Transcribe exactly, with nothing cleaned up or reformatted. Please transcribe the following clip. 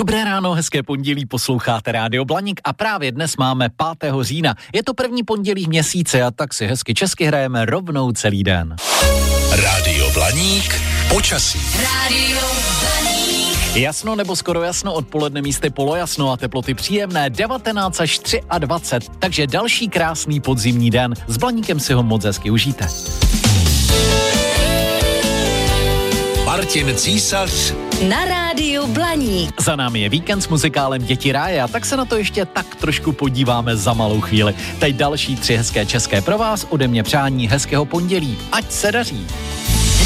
Dobré ráno, hezké pondělí, posloucháte Rádio Blaník a právě dnes máme pátého října. Je to první pondělí v měsíci a tak si hezky česky hrajeme rovnou celý den. Rádio Blaník, počasí. Rádio Blaník. Jasno nebo skoro jasno, odpoledne místy polojasno a teploty příjemné devatenáct až dvacet tři, takže další krásný podzimní den. S Blaníkem si ho moc hezky užijte. Martin Císař Na Rádiu Blaník. Za námi je víkend s muzikálem Děti ráje a tak se na to ještě tak trošku podíváme za malou chvíli. Teď další tři hezké české pro vás, ode mě přání hezkého pondělí. Ať se daří.